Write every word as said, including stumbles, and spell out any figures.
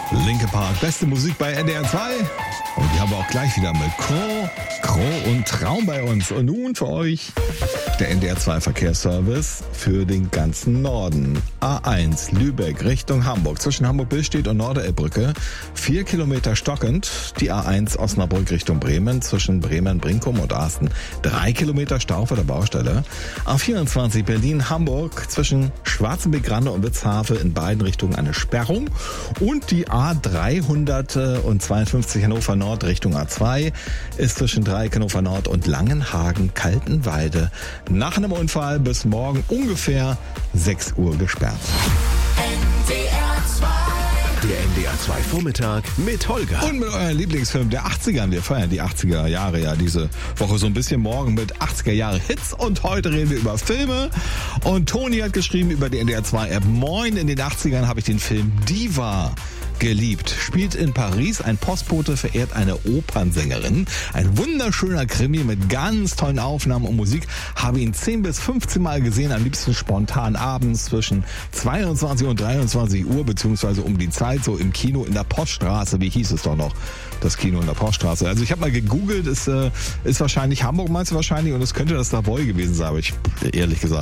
Linkin Park, beste Musik bei N D R zwei. Und die haben wir auch gleich wieder mit Crow, Crow und Traum bei uns. Und nun für euch der N D R zwei Verkehrsservice für den ganzen Norden. A eins Lübeck Richtung Hamburg. Zwischen Hamburg-Billstedt und Norderelbbrücke. Vier Kilometer stockend. Die A eins Osnabrück Richtung Bremen. Zwischen Bremen-Brinkum und Arsten. Drei Kilometer Stau vor der Baustelle. A vierundzwanzig Berlin-Hamburg. Zwischen Schwarzenbeck-Grande und Witzhafe in beiden Richtungen eine Sperrung. Und die A dreihundertzweiundfünfzig Hannover Nord Richtung A zwei ist zwischen Dreieck Hannover Nord und Langenhagen-Kaltenweide nach einem Unfall bis morgen ungefähr sechs Uhr gesperrt. Der N D R zwei Vormittag mit Holger. Und mit eurem Lieblingsfilm der achtzigern. Wir feiern die achtziger Jahre ja diese Woche so ein bisschen, morgen mit achtziger Jahre Hits. Und heute reden wir über Filme. Und Toni hat geschrieben über die N D R zwei App. Moin, in den achtzigern habe ich den Film Diva geliebt. Spielt in Paris, ein Postbote verehrt eine Opernsängerin. Ein wunderschöner Krimi mit ganz tollen Aufnahmen und Musik. Habe ihn zehn bis fünfzehn Mal gesehen, am liebsten spontan abends zwischen zweiundzwanzig und dreiundzwanzig Uhr, beziehungsweise um die Zeit, so im Kino in der Poststraße. Wie hieß es doch noch? Das Kino in der Poststraße. Also ich habe mal gegoogelt, ist, äh, ist wahrscheinlich Hamburg, meinst du wahrscheinlich? Und es könnte das Savoy gewesen sein, aber ich, ehrlich gesagt,